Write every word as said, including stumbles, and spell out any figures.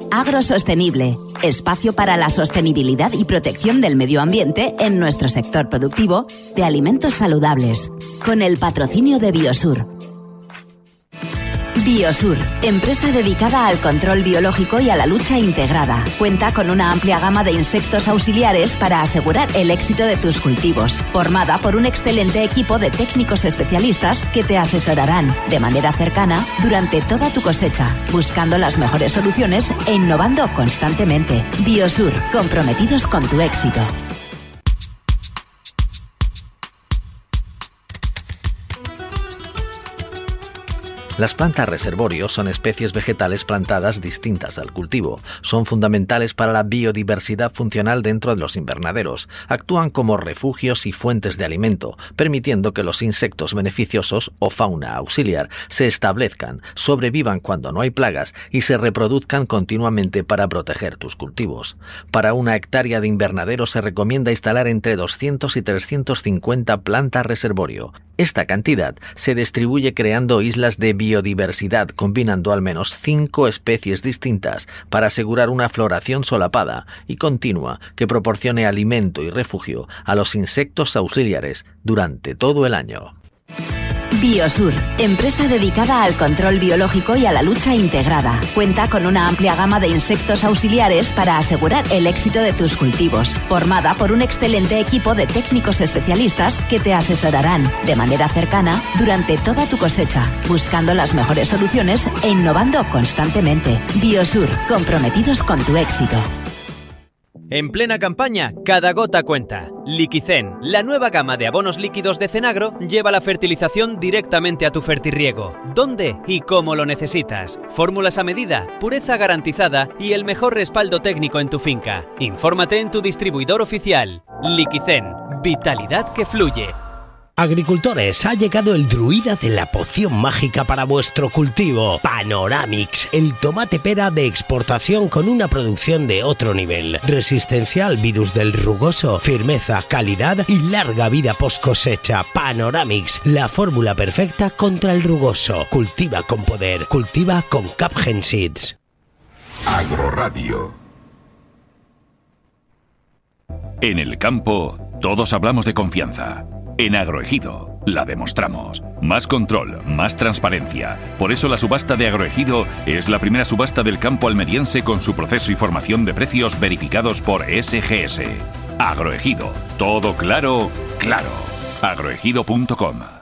Agrosostenible, espacio para la sostenibilidad y protección del medio ambiente en nuestro sector productivo de alimentos saludables, con el patrocinio de Biosur. Biosur, empresa dedicada al control biológico y a la lucha integrada. Cuenta con una amplia gama de insectos auxiliares para asegurar el éxito de tus cultivos. Formada por un excelente equipo de técnicos especialistas que te asesorarán de manera cercana durante toda tu cosecha, buscando las mejores soluciones e innovando constantemente. Biosur, comprometidos con tu éxito. Las plantas reservorio son especies vegetales plantadas distintas al cultivo. Son fundamentales para la biodiversidad funcional dentro de los invernaderos. Actúan como refugios y fuentes de alimento, permitiendo que los insectos beneficiosos o fauna auxiliar se establezcan, sobrevivan cuando no hay plagas y se reproduzcan continuamente para proteger tus cultivos. Para una hectárea de invernadero se recomienda instalar entre doscientos y trescientos cincuenta plantas reservorio. Esta cantidad se distribuye creando islas de biodiversidad, combinando al menos cinco especies distintas para asegurar una floración solapada y continua que proporcione alimento y refugio a los insectos auxiliares durante todo el año. Biosur, empresa dedicada al control biológico y a la lucha integrada. Cuenta con una amplia gama de insectos auxiliares para asegurar el éxito de tus cultivos. Formada por un excelente equipo de técnicos especialistas que te asesorarán de manera cercana durante toda tu cosecha, buscando las mejores soluciones e innovando constantemente. Biosur, comprometidos con tu éxito. En plena campaña, cada gota cuenta. Liquicen, la nueva gama de abonos líquidos de Cenagro, lleva la fertilización directamente a tu fertirriego. ¿Dónde y cómo lo necesitas? Fórmulas a medida, pureza garantizada y el mejor respaldo técnico en tu finca. Infórmate en tu distribuidor oficial. Liquicen, vitalidad que fluye. Agricultores, ha llegado el druida de la poción mágica para vuestro cultivo. Panoramix, el tomate pera de exportación con una producción de otro nivel. Resistencia al virus del rugoso, firmeza, calidad y larga vida post cosecha. Panoramix, la fórmula perfecta contra el rugoso. Cultiva con poder, cultiva con Capgen Seeds. Agroradio. En el campo, todos hablamos de confianza. En Agroejido la demostramos. Más control, más transparencia. Por eso la subasta de Agroejido es la primera subasta del campo almeriense con su proceso y formación de precios verificados por S G S. Agroejido. Todo claro, claro. agroejido punto com